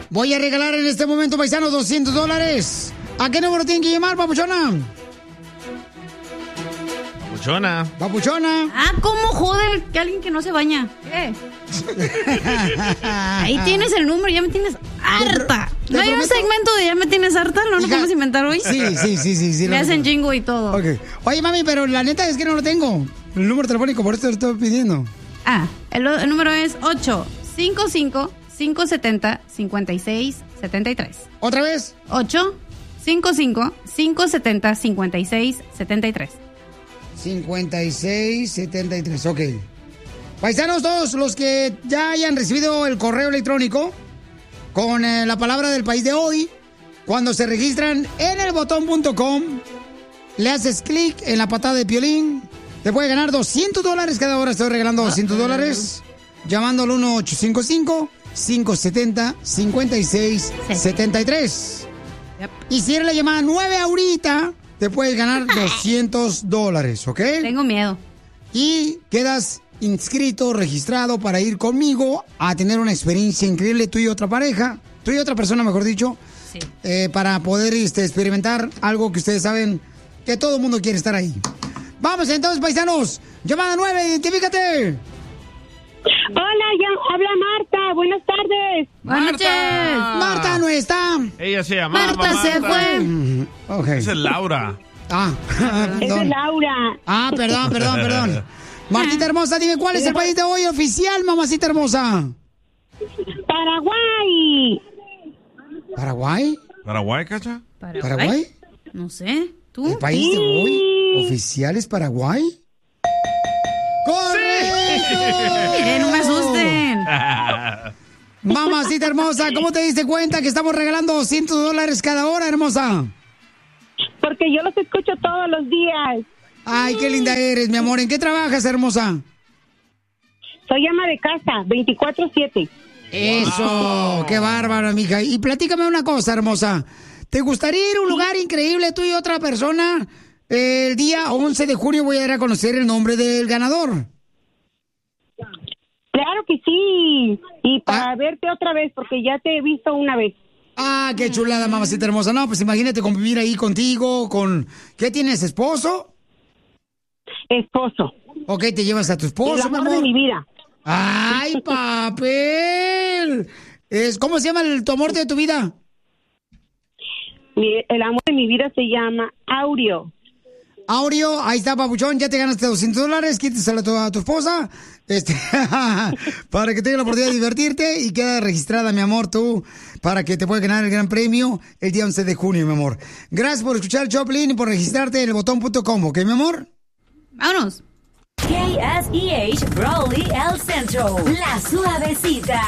Voy a regalar en este momento, paisanos, $200. ¿A qué número tienen que llamar, papuchona? Papuchona. Ah, ¿cómo joder que alguien que no se baña? Ahí tienes el número, ya me tienes harta. ¿No hay un segmento de ya me tienes harta? ¿No lo podemos inventar hoy? Sí. Le hacen jingo y todo. Okay. Oye, mami, pero la neta es que no lo tengo. El número telefónico, por eso te lo estoy pidiendo. El número es 855-570-5673. ¿Otra vez? 855-570-5673. 5673, ok. Paisanos, todos los que ya hayan recibido el correo electrónico con la palabra del país de hoy, cuando se registran en elbotón.com, le haces clic en la patada de Piolín, te puede ganar $200 cada hora. Estoy regalando $200 llamando al 1-855-570-5673. Yep. Y si eres la llamada 9 ahorita, te puedes ganar $200, ¿ok? Tengo miedo. Y quedas inscrito, registrado para ir conmigo a tener una experiencia increíble, tú y otra pareja, tú y otra persona, mejor dicho, sí. Para poder experimentar algo que ustedes saben que todo el mundo quiere estar ahí. Vamos entonces, paisanos. Llamada 9, identifícate. Hola, ya habla Marta. Buenas tardes. Buenas noches. Marta no está. Ella se llama Marta se fue. Okay. Esa es Laura. Esa es Laura. Perdón. Martita hermosa, dime cuál es el país de hoy oficial, mamacita hermosa. Paraguay. ¿Paraguay? ¿Paraguay, Cacha? ¿Paraguay? No sé. ¿Tú? ¿El país de hoy oficial es Paraguay? ¡Correcto! No me asusten. Mamacita hermosa, ¿cómo te diste cuenta que estamos regalando $200 cada hora, hermosa? Porque yo los escucho todos los días. Ay, qué linda eres, mi amor. ¿En qué trabajas, hermosa? Soy ama de casa, 24/7. Eso, wow. Qué bárbaro, mija. Y platícame una cosa, hermosa. ¿Te gustaría ir a un lugar increíble, tú y otra persona? El día 11 de junio voy a ir a conocer el nombre del ganador. Claro que sí. Y para verte otra vez, porque ya te he visto una vez. Ah, qué chulada, mamacita hermosa. No, pues imagínate convivir ahí contigo, con... ¿Qué tienes, esposo? Esposo. Ok, te llevas a tu esposo, el amor de mi vida. ¡Ay, papel! ¿Cómo se llama tu amor de tu vida? El amor de mi vida se llama Aureo. Aureo, ahí está, papuchón, ya te ganaste $200, quíteselo a tu esposa, para que tenga la oportunidad de divertirte y queda registrada, mi amor, tú, para que te puedas ganar el gran premio el día 11 de junio, mi amor. Gracias por escuchar Choplin y por registrarte en elbotón.com, ¿ok, mi amor? Vámonos. KSEH Brawley El Centro, La Suavecita,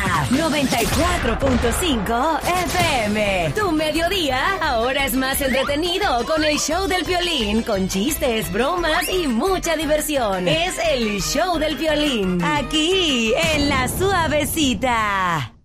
94.5 FM. Tu mediodía ahora es más entretenido con el show del Piolín, con chistes, bromas y mucha diversión. Es el show del Piolín, aquí en La Suavecita.